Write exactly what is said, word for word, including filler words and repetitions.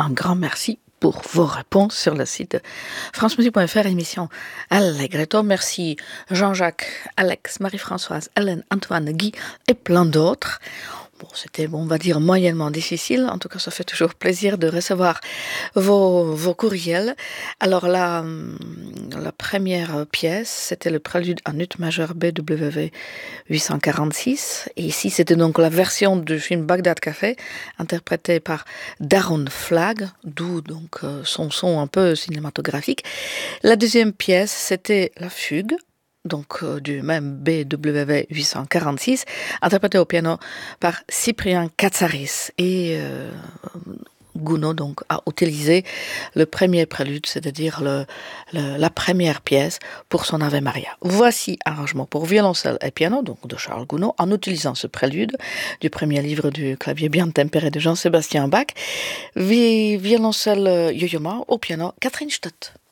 un grand merci pour vos réponses sur le site de francemusique point f r, émission Allegretto. Merci Jean-Jacques, Alex, Marie-Françoise, Hélène, Antoine, Guy et plein d'autres. Bon, c'était, bon, on va dire, moyennement difficile. En tout cas, ça fait toujours plaisir de recevoir vos, vos courriels. Alors, la, la première pièce, c'était le prélude en ut majeur B W V huit cent quarante-six. Et ici, c'était donc la version du film Bagdad Café, interprétée par Darren Flagg, d'où donc son son un peu cinématographique. La deuxième pièce, c'était la fugue, donc euh, du même B W V huit cent quarante-six, interprété au piano par Cyprien Katsaris. Et euh, Gounod donc a utilisé le premier prélude, c'est-à-dire le, le, la première pièce pour son Ave Maria. Voici arrangement pour violoncelle et piano, donc de Charles Gounod, en utilisant ce prélude du premier livre du clavier bien tempéré de Jean-Sébastien Bach. Vi- violoncelle Yo-Yo Ma, au piano Catherine Stott.